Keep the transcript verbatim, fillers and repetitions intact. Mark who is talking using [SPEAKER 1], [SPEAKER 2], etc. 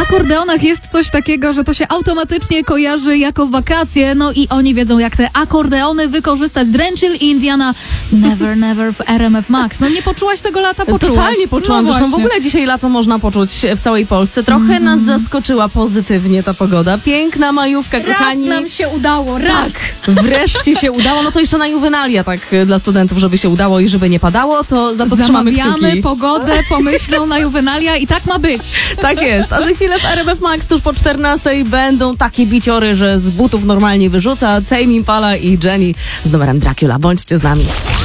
[SPEAKER 1] akordeonach jest coś takiego, że to się automatycznie kojarzy jako wakacje, no i oni wiedzą, jak te akordeony wykorzystać. Drenchill i Indiana Never Never w R M F Max. No nie poczułaś tego lata? Poczułaś.
[SPEAKER 2] Totalnie poczułam.
[SPEAKER 1] No
[SPEAKER 2] Zresztą w ogóle dzisiaj lato można poczuć w całej Polsce. Trochę mm. nas zaskoczyła pozytywnie ta pogoda. Piękna majówka,
[SPEAKER 1] raz
[SPEAKER 2] kochani.
[SPEAKER 1] Raz nam się udało, raz.
[SPEAKER 2] Tak, wreszcie się udało. No to jeszcze na juwenalia tak dla studentów, żeby się udało i żeby nie padało, to za to trzymamy kciuki.
[SPEAKER 1] Zamawiamy pogodę pomyślną na juwenalia i tak ma być.
[SPEAKER 2] Tak jest. A za chwilę w R M F Max tuż po czternastej będą takie biciory, że z butów normalnie wyrzuca. Tame Impala i Jenny z numerem Dracula. Bądźcie z nami.